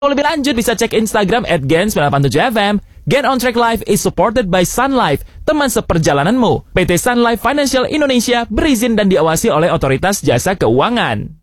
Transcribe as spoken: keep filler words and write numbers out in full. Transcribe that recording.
lebih lanjut bisa cek Instagram at gen sembilan delapan tujuh F M. Gen on Track Live is supported by Sun Life, teman seperjalananmu. P T Sun Life Financial Indonesia berizin dan diawasi oleh Otoritas Jasa Keuangan.